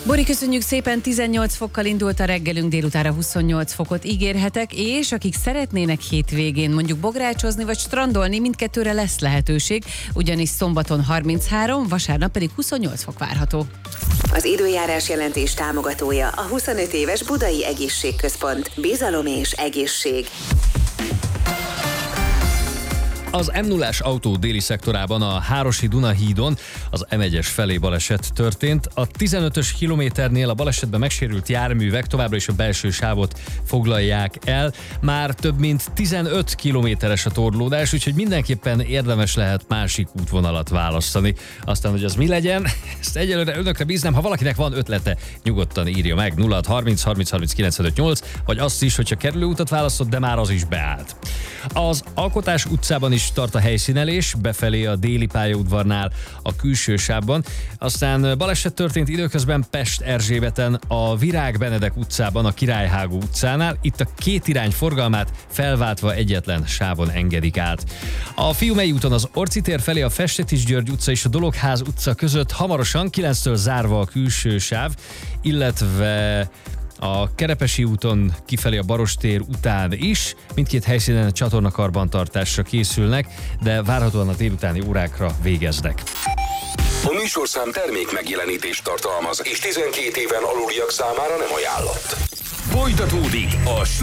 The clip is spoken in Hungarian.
Bori, köszönjük szépen, 18 fokkal indult a reggelünk, délutára 28 fokot ígérhetek, és akik szeretnének hétvégén mondjuk bográcsozni vagy strandolni, mindkettőre lesz lehetőség, ugyanis szombaton 33, vasárnap pedig 28 fok várható. Az időjárás jelentés támogatója a 25 éves Budai Egészségközpont. Bizalom és egészség. Az M0-ás autó déli szektorában a Hárosi Dunahídon az M1-es felé baleset történt. A 15-ös kilométernél a balesetben megsérült járművek továbbra is a belső sávot foglalják el. Már több mint 15 kilométeres a torlódás, úgyhogy mindenképpen érdemes lehet másik útvonalat választani. Aztán, hogy az mi legyen, ezt egyelőre önökre bíznám. Ha valakinek van ötlete, nyugodtan írja meg 0630 30 30 95 8, vagy azt is, hogyha kerülőutat választott, de már az is beállt. Az Alkotás utcában is tart a helyszínelés, befelé a déli pályaudvarnál a külső sávban. Aztán baleset történt időközben Pest Erzsébeten, a Virág Benedek utcában, a Királyhágó utcánál. Itt a két irány forgalmát felváltva egyetlen sávon engedik át. A Fiumei úton az Orci tér felé a Festetics György utca és a Dologház utca között hamarosan 9-től zárva a külső sáv, illetve a Kerepesi úton kifelé a Barostér után is. Mindkét helyszínen a csatornakarbantartásra készülnek, de várhatóan a délutáni órákra végeznek. A műsorszám termék megjelenítést tartalmaz, és 12 éven aluliak számára nem ajánlott. Folytatódik a